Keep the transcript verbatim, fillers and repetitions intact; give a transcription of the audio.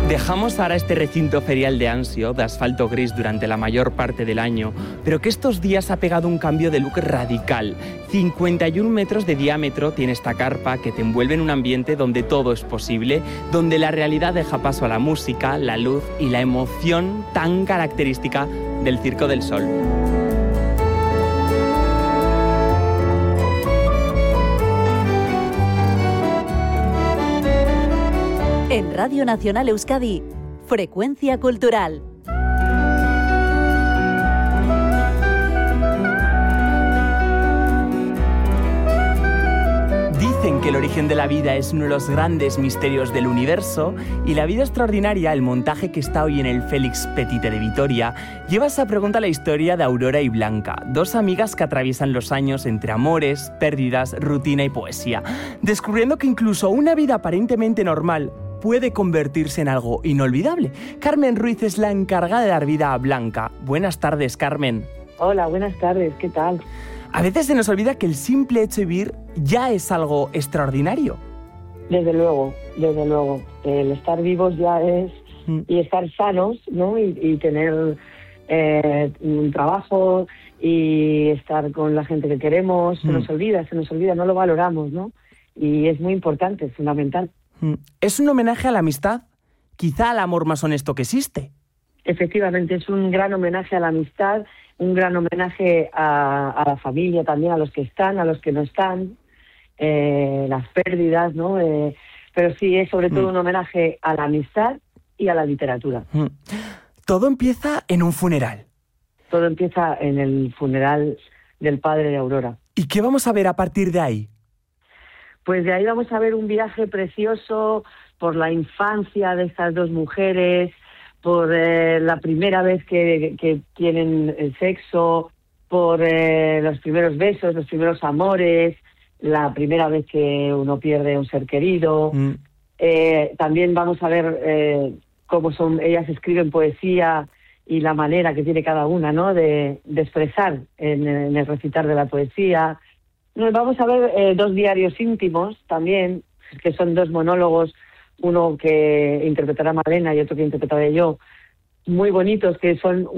Dejamos ahora este recinto ferial de Ansio, de asfalto gris durante la mayor parte del año, pero que estos días ha pegado un cambio de look radical. cincuenta y un metros de diámetro tiene esta carpa que te envuelve en un ambiente donde todo es posible, donde la realidad deja paso a la música, la luz y la emoción tan característica del Circo del Sol. En Radio Nacional Euskadi, Frecuencia Cultural. Dicen que el origen de la vida es uno de los grandes misterios del universo y La vida extraordinaria, el montaje que está hoy en el Félix Petite de Vitoria, lleva esa pregunta a la historia de Aurora y Blanca, dos amigas que atraviesan los años entre amores, pérdidas, rutina y poesía, descubriendo que incluso una vida aparentemente normal puede convertirse en algo inolvidable. Carmen Ruiz es la encargada de dar vida a Blanca. Buenas tardes, Carmen. Hola, buenas tardes, ¿qué tal? A veces se nos olvida que el simple hecho de vivir ya es algo extraordinario. Desde luego, desde luego. El estar vivos ya es... Mm. Y estar sanos, ¿no? Y, y tener eh, un trabajo y estar con la gente que queremos. Se mm. nos olvida, se nos olvida, no lo valoramos, ¿no? Y es muy importante, es fundamental. ¿Es un homenaje a la amistad? Quizá al amor más honesto que existe. Efectivamente, es un gran homenaje a la amistad, un gran homenaje a, a la familia también, a los que están, a los que no están, eh, las pérdidas, ¿no? Eh, pero sí, es sobre todo mm. un homenaje a la amistad y a la literatura. Mm. Todo empieza en un funeral. Todo empieza en el funeral del padre de Aurora. ¿Y qué vamos a ver a partir de ahí? Pues de ahí vamos a ver un viaje precioso por la infancia de estas dos mujeres, por eh, la primera vez que, que tienen el sexo, por eh, los primeros besos, los primeros amores, la primera vez que uno pierde un ser querido. Mm. Eh, también vamos a ver eh, cómo son, ellas escriben poesía y la manera que tiene cada una, ¿no?, de, de expresar en, en el recitar de la poesía. Vamos a ver eh, dos diarios íntimos también, que son dos monólogos, uno que interpretará Malena y otro que interpretaré yo, muy bonitos, que son